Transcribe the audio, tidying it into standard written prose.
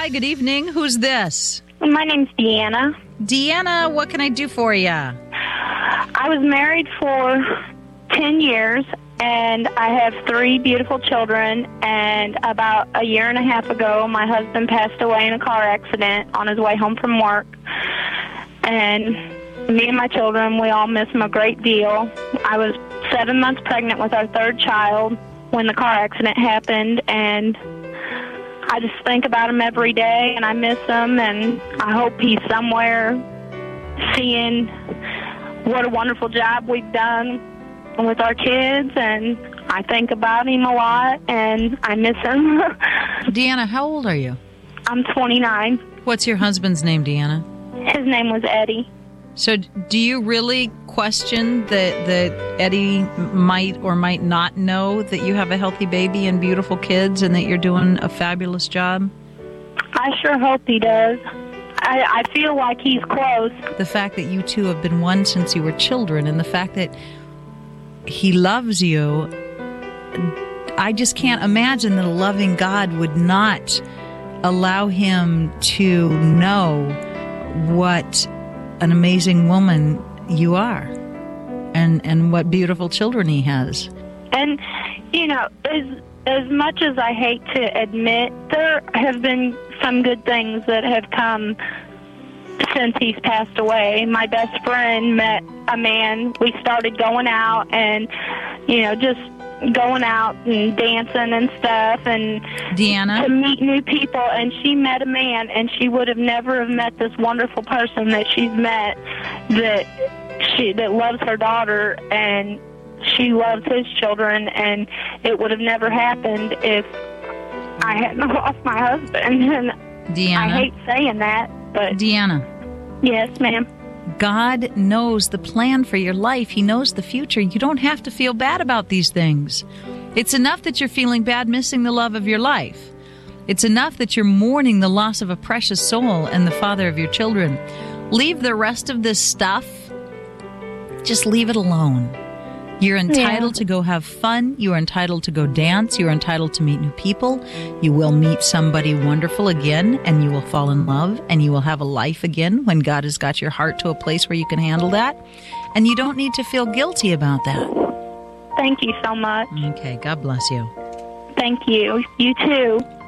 good evening. Who's this? My name's Deanna. Deanna, what can I do for you? I was married for 10 years, and I have 3 beautiful children, and about a year and a half ago, my husband passed away in a car accident on his way home from work. And me and my children, we all miss him a great deal. I was 7 months pregnant with our 3rd child when the car accident happened, and I just think about him every day, and I miss him, and I hope he's somewhere seeing what a wonderful job we've done with our kids, and I think about him a lot, and I miss him. Deanna, how old are you? I'm 29. What's your husband's name, Deanna? His name was Eddie. So do you really question that Eddie might or might not know that you have a healthy baby and beautiful kids and that you're doing a fabulous job? I sure hope he does. I feel like he's close. The fact that you two have been one since you were children, and the fact that he loves you, I just can't imagine that a loving God would not allow him to know what an amazing woman you are and what beautiful children he has. And, you know, as much as I hate to admit, there have been some good things that have come since he's passed away. My best friend met a man. We started going out and, you know, just going out and dancing and stuff, and Deanna, to meet new people. And she met a man, and she would have never have met this wonderful person that she's met, that loves her daughter, and she loves his children, and it would have never happened if I hadn't lost my husband. And Deanna, I hate saying that, but Deanna. Yes, ma'am. God knows the plan for your life. He knows the future. You don't have to feel bad about these things. It's enough that you're feeling bad missing the love of your life. It's enough that you're mourning the loss of a precious soul and the father of your children. Leave the rest of this stuff. Just leave it alone. You're entitled to go have fun. You are entitled to go dance. You are entitled to meet new people. You will meet somebody wonderful again, and you will fall in love, and you will have a life again when God has got your heart to a place where you can handle that. And you don't need to feel guilty about that. Thank you so much. Okay, God bless you. Thank you. You too.